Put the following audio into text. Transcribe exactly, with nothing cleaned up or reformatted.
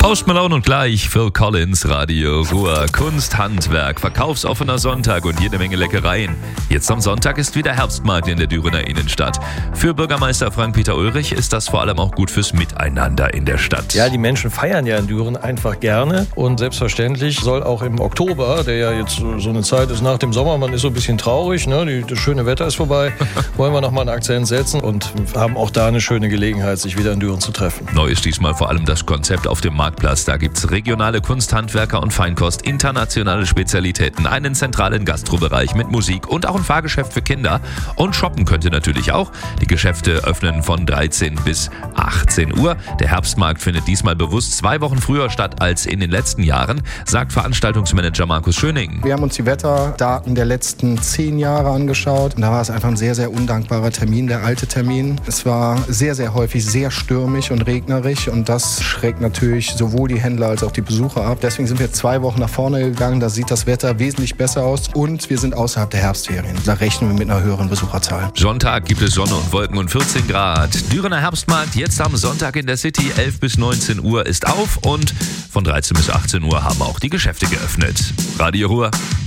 Post Malone und gleich Phil Collins, Radio Ruhr. Kunst, Handwerk, verkaufsoffener Sonntag und jede Menge Leckereien. Jetzt am Sonntag ist wieder Herbstmarkt in der Dürener Innenstadt. Für Bürgermeister Frank-Peter Ulrich ist das vor allem auch gut fürs Miteinander in der Stadt. Ja, die Menschen feiern ja in Düren einfach gerne und selbstverständlich soll auch im Oktober, der ja jetzt so eine Zeit ist nach dem Sommer, man ist so ein bisschen traurig, ne? Die, das schöne Wetter ist vorbei, wollen wir nochmal einen Akzent setzen und haben auch da eine schöne Gelegenheit, sich wieder in Düren zu treffen. Neu ist diesmal vor allem das Konzept auf dem Marktplatz. Da gibt's regionale Kunst, Handwerker und Feinkost, internationale Spezialitäten, einen zentralen Gastrobereich mit Musik und auch ein Fahrgeschäft für Kinder. Und shoppen könnt ihr natürlich auch. Die Geschäfte öffnen von dreizehn bis achtzehn Uhr. Der Herbstmarkt findet diesmal bewusst zwei Wochen früher statt als in den letzten Jahren, sagt Veranstaltungsmanager Markus Schöning. Wir haben uns die Wetterdaten der letzten zehn Jahre angeschaut und da war es einfach ein sehr, sehr undankbarer Termin, der alte Termin. Es war sehr, sehr häufig sehr stürmisch und regnerisch und das schreckt natürlich sowohl die Händler als auch die Besucher ab. Deswegen sind wir zwei Wochen nach vorne gegangen, da sieht das Wetter wesentlich besser aus und wir sind außerhalb der Herbstferien. Da rechnen wir mit einer höheren Besucherzahl. Sonntag gibt es Sonne und Wolken und vierzehn Grad. Dürener Herbstmarkt jetzt am Sonntag in der City, elf bis neunzehn Uhr ist auf und von dreizehn bis achtzehn Uhr haben auch die Geschäfte geöffnet. Radio Ruhr.